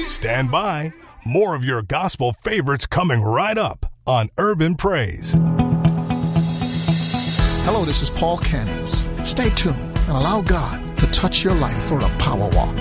Stand by. More of your gospel favorites coming right up on Urban Praise. Hello, this is Paul Cannons. Stay tuned and allow God to touch your life for a power walk.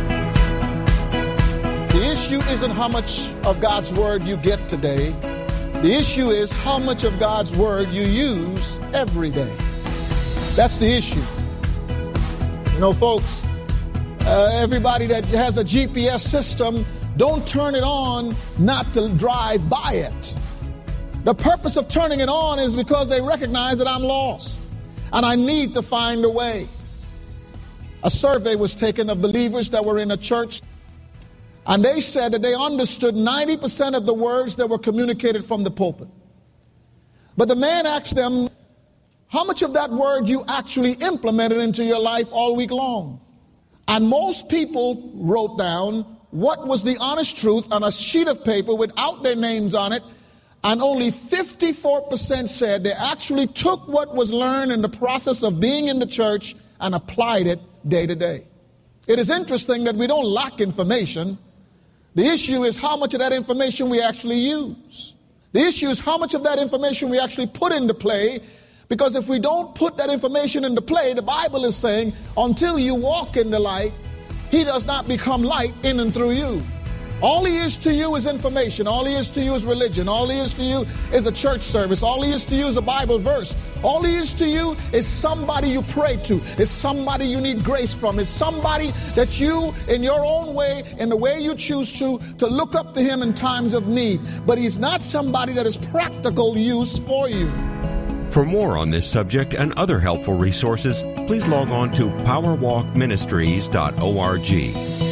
The issue isn't how much of God's word you get today. The issue is how much of God's word you use every day. That's the issue. You know, folks, everybody that has a GPS system, don't turn it on not to drive by it. The purpose of turning it on is because they recognize that I'm lost and I need to find a way. A survey was taken of believers that were in a church, and they said that they understood 90% of the words that were communicated from the pulpit. But the man asked them, how much of that word you actually implemented into your life all week long? And most people wrote down what was the honest truth on a sheet of paper without their names on it, and only 54% said they actually took what was learned in the process of being in the church and applied it day to day. It is interesting that we don't lack information. The issue is how much of that information we actually use. The issue is how much of that information we actually put into play, because if we don't put that information into play, the Bible is saying, until you walk in the light, he does not become light in and through you. All he is to you is information. All he is to you is religion. All he is to you is a church service. All he is to you is a Bible verse. All he is to you is somebody you pray to. It's somebody you need grace from. It's somebody that you, in your own way, in the way you choose to look up to him in times of need. But he's not somebody that is practical use for you. For more on this subject and other helpful resources, please log on to powerwalkministries.org.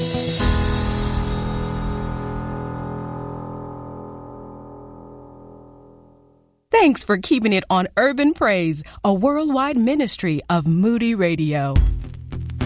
Thanks for keeping it on Urban Praise, a worldwide ministry of Moody Radio.